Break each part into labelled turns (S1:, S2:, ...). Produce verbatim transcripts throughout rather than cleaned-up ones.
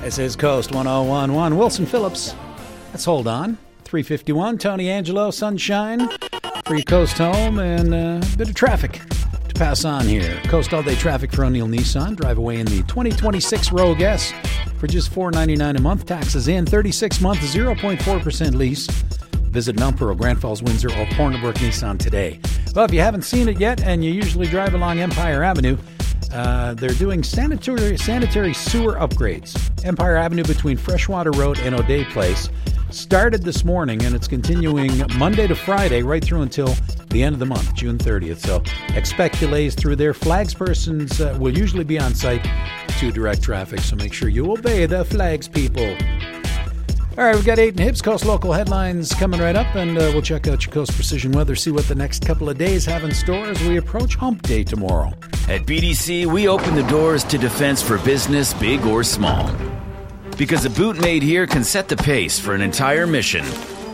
S1: This is Coast one oh one point one. Wilson Phillips. Let's hold on. three fifty-one. Tony Angelo, Sunshine. Free Coast home and uh, a bit of traffic to pass on here. Coast all-day traffic for O'Neill Nissan. Drive away in the twenty twenty-six Rogue S for just four ninety-nine a month. Taxes in. thirty-six month, zero point four percent lease. Visit Mount Pearl, Grand Falls, Windsor, or Cornerbrook Nissan today. Well, if you haven't seen it yet and you usually drive along Empire Avenue, Uh, they're doing sanitary sanitary sewer upgrades. Empire Avenue between Freshwater Road and O'Day Place started this morning, and it's continuing Monday to Friday right through until the end of the month, June thirtieth. So expect delays through there. Flags persons uh, will usually be on site to direct traffic, so make sure you obey the flags people. All right, we've got eight and Hibs Coast local headlines coming right up, and uh, we'll check out your Coast Precision Weather, see what the next couple of days have in store as we approach Hump Day tomorrow.
S2: At B D C, we open the doors to defense for business, big or small. Because a boot made here can set the pace for an entire mission.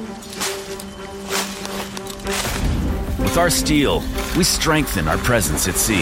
S2: With our steel, we strengthen our presence at sea.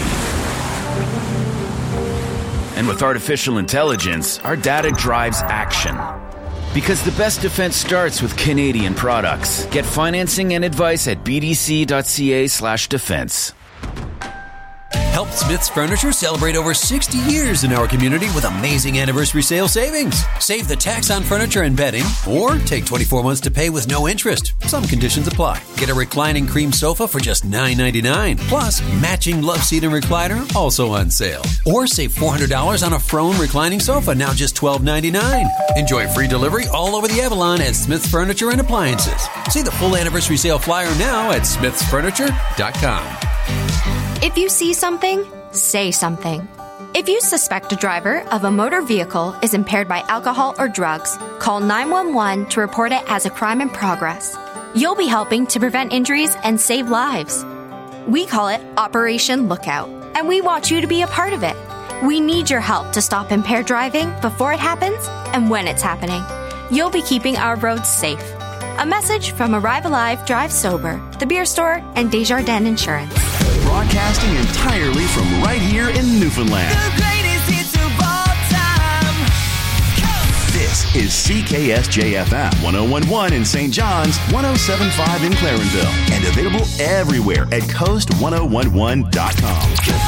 S2: And with artificial intelligence, our data drives action. Because the best defense starts with Canadian products. Get financing and advice at bdc.ca slash defense.
S3: Help Smith's Furniture celebrate over sixty years in our community with amazing anniversary sale savings. Save the tax on furniture and bedding, or take twenty-four months to pay with no interest. Some conditions apply. Get a reclining cream sofa for just nine ninety-nine. Plus, matching love seat and recliner, also on sale. Or save four hundred dollars on a Frone reclining sofa, now just twelve ninety-nine. Enjoy free delivery all over the Avalon at Smith's Furniture and Appliances. See the full anniversary sale flyer now at smiths furniture dot com.
S4: If you see something, say something. If you suspect a driver of a motor vehicle is impaired by alcohol or drugs, call nine one one to report it as a crime in progress. You'll be helping to prevent injuries and save lives. We call it Operation Lookout, and we want you to be a part of it. We need your help to stop impaired driving before it happens and when it's happening. You'll be keeping our roads safe. A message from Arrive Alive, Drive Sober, The Beer Store, and Desjardins Insurance.
S5: Broadcasting entirely from right here in Newfoundland.
S6: The greatest hits of all time.
S5: This is C K S J F M one oh one point one in Saint John's, one oh seven point five in Clarenville, and available everywhere at coast ten eleven dot com.
S6: Coast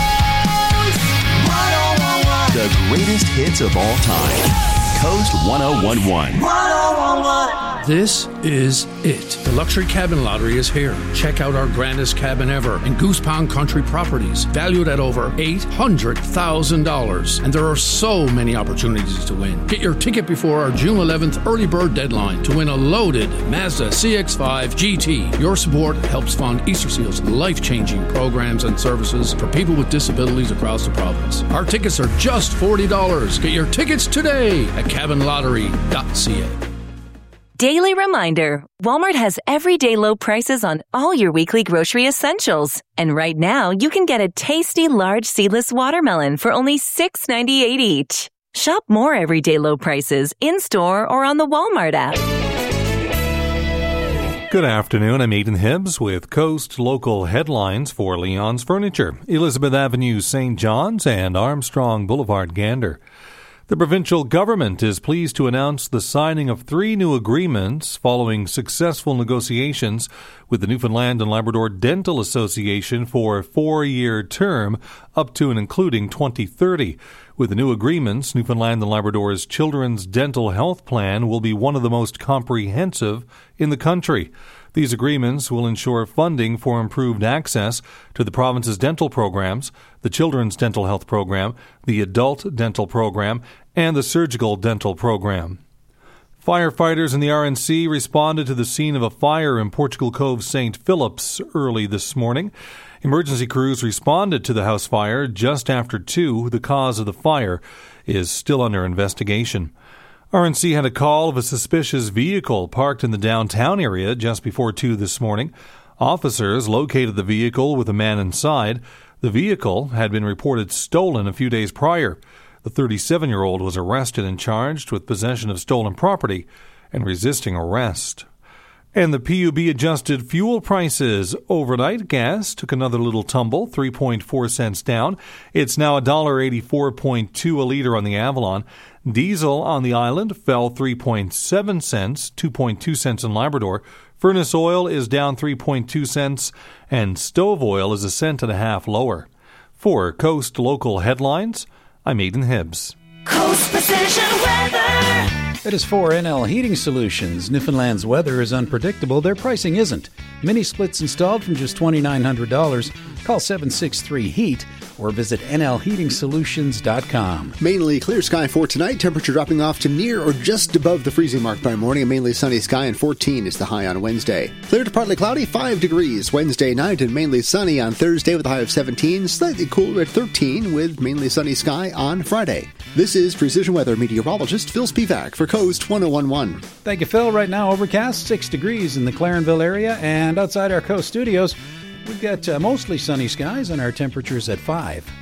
S6: one oh one point one.
S5: The greatest hits of all time. Coast ten eleven.
S6: one oh one point one.
S7: This is it. The Luxury Cabin Lottery is here. Check out our grandest cabin ever in Goose Pond Country Properties, valued at over eight hundred thousand dollars. And there are so many opportunities to win. Get your ticket before our June eleventh early bird deadline to win a loaded Mazda C X five G T. Your support helps fund Easter Seal's life-changing programs and services for people with disabilities across the province. Our tickets are just forty dollars. Get your tickets today at cabin lottery dot c a.
S8: Daily reminder, Walmart has everyday low prices on all your weekly grocery essentials. And right now, you can get a tasty large seedless watermelon for only six ninety-eight each. Shop more everyday low prices in-store or on the Walmart app.
S9: Good afternoon, I'm Aidan Hibbs with Coast Local Headlines for Leon's Furniture, Elizabeth Avenue, Saint John's, and Armstrong Boulevard, Gander. The provincial government is pleased to announce the signing of three new agreements following successful negotiations with the Newfoundland and Labrador Dental Association for a four-year term up to and including twenty thirty. With the new agreements, Newfoundland and Labrador's Children's Dental Health Plan will be one of the most comprehensive in the country. These agreements will ensure funding for improved access to the province's dental programs, the Children's Dental Health Program, the Adult Dental Program, and the Surgical Dental Program. Firefighters in the R N C responded to the scene of a fire in Portugal Cove, Saint Philip's early this morning. Emergency crews responded to the house fire just after two. The cause of the fire is still under investigation. R N C had a call of a suspicious vehicle parked in the downtown area just before two this morning. Officers located the vehicle with a man inside. The vehicle had been reported stolen a few days prior. The thirty-seven-year-old was arrested and charged with possession of stolen property and resisting arrest. And the P U B adjusted fuel prices overnight. Gas took another little tumble, three point four cents down. It's now one dollar eighty-four point two a liter on the Avalon. Diesel on the island fell three point seven cents, two point two cents in Labrador. Furnace oil is down three point two cents, and stove oil is a cent and a half lower. For Coast Local Headlines, I'm Aidan Hibbs.
S6: Coast Precision Weather.
S1: It is for N L Heating Solutions. Newfoundland's weather is unpredictable. Their pricing isn't. Mini splits installed from just two thousand nine hundred dollars. Call seven six three heat or visit N L heating solutions dot com.
S10: Mainly clear sky for tonight. Temperature dropping off to near or just above the freezing mark by morning. A mainly sunny sky, and fourteen is the high on Wednesday. Clear to partly cloudy, five degrees Wednesday night, and mainly sunny on Thursday with a high of seventeen. Slightly cooler at thirteen with mainly sunny sky on Friday. This is Precision Weather meteorologist Phil Spivak for Coast ten eleven.
S1: Thank you, Phil. Right now, overcast, six degrees in the Clarenville area, and outside our Coast studios, we've got uh, mostly sunny skies, and our temperatures at five.